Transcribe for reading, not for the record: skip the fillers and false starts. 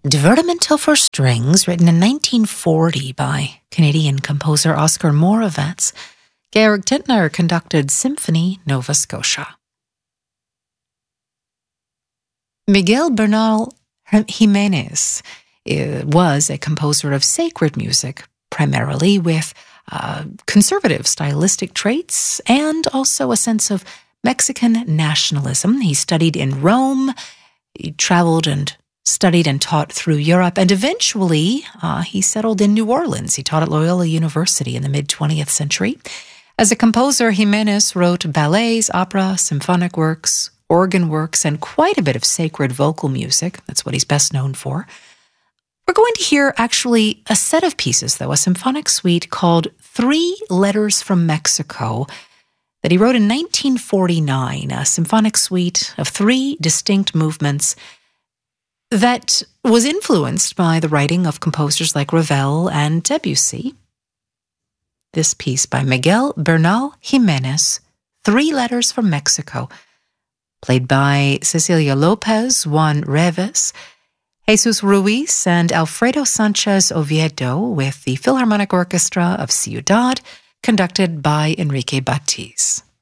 Divertimento for Strings, written in 1940 by Canadian composer Oscar Moravec. Georg Tintner conducted Symphony Nova Scotia. Miguel Bernal Jimenez was a composer of sacred music, primarily with conservative stylistic traits and also a sense of Mexican nationalism. He studied in Rome, he traveled and studied and taught through Europe, and eventually he settled in New Orleans. He taught at Loyola University in the mid-20th century. As a composer, Jimenez wrote ballets, opera, symphonic works, organ works, and quite a bit of sacred vocal music. That's what he's best known for. We're going to hear actually a set of pieces, though, a symphonic suite called 3 Letters from Mexico that he wrote in 1949, a symphonic suite of 3 distinct movements that was influenced by the writing of composers like Ravel and Debussy. This piece by Miguel Bernal Jimenez, 3 Letters from Mexico, played by Cecilia Lopez, Juan Reves, Jesus Ruiz, and Alfredo Sanchez Oviedo, with the Philharmonic Orchestra of Ciudad, conducted by Enrique Batiz.